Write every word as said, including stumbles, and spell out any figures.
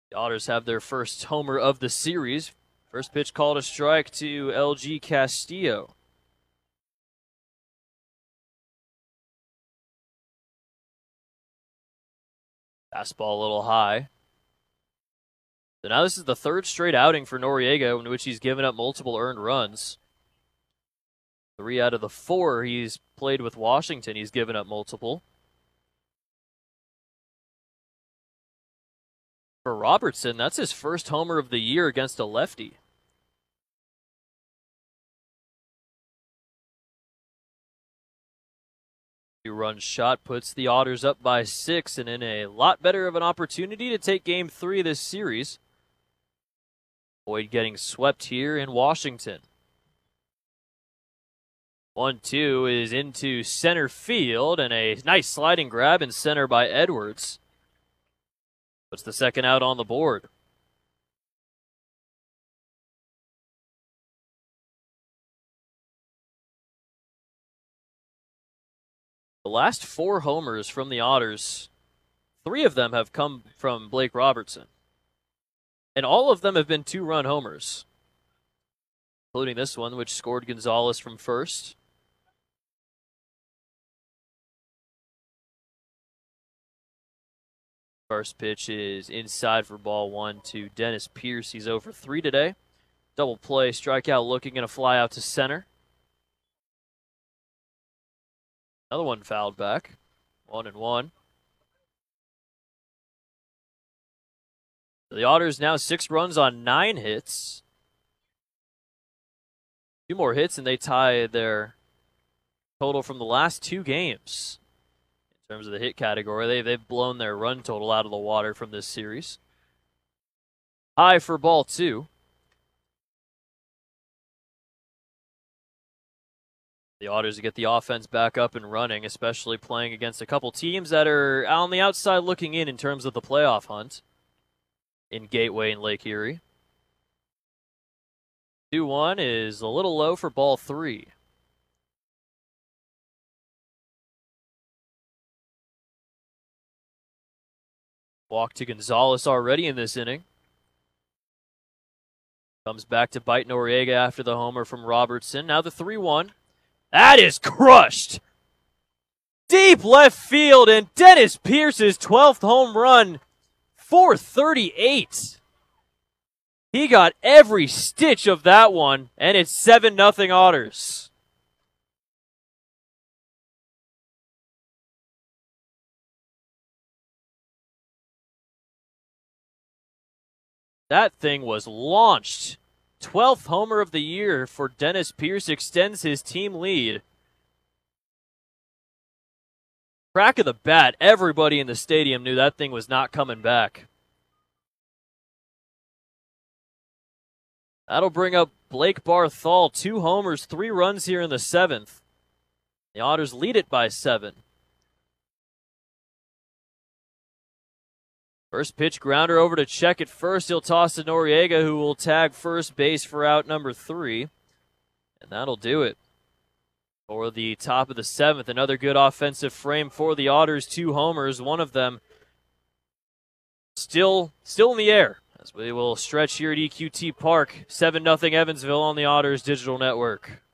The Otters have their first homer of the series. First pitch called a strike to L G Castillo. Fastball a little high. So now this is the third straight outing for Noriega in which he's given up multiple earned runs. Three out of the four he's played with Washington, he's given up multiple. For Robertson, that's his first homer of the year against a lefty. Two-run shot puts the Otters up by six and in a lot better of an opportunity to take game three of this series. Boyd getting swept here in Washington. one two is into center field, and a nice sliding grab in center by Edwards. Puts the second out on the board. The last four homers from the Otters, three of them have come from Blake Robertson. And all of them have been two-run homers, including this one, which scored Gonzalez from first. First pitch is inside for ball one to Dennis Pierce. He's over three today. Double play, strikeout looking, and a fly out to center. Another one fouled back. One and one. The Otters now six runs on nine hits. Two more hits and they tie their total from the last two games. In terms of the hit category, they, they've blown their run total out of the water from this series. High for ball two. The Otters get the offense back up and running, especially playing against a couple teams that are on the outside looking in in terms of the playoff hunt in Gateway and Lake Erie. two one is a little low for ball three. Walk to Gonzalez already in this inning. Comes back to bite Noriega after the homer from Robertson. Now the three one. That is crushed! Deep left field, and Dennis Pierce's twelfth home run, four thirty-eight. He got every stitch of that one, and it's seven nothing Otters. That thing was launched. twelfth homer of the year for Dennis Pierce extends his team lead. Crack of the bat, everybody in the stadium knew that thing was not coming back. That'll bring up Blake Barthol, two homers, three runs here in the seventh. The Otters lead it by seven. First pitch grounder over to check at first. He'll toss to Noriega, who will tag first base for out number three. And that'll do it. For the top of the seventh, another good offensive frame for the Otters. Two homers, one of them still, still in the air. As we will stretch here at E Q T Park. seven nothing Evansville on the Otters Digital Network.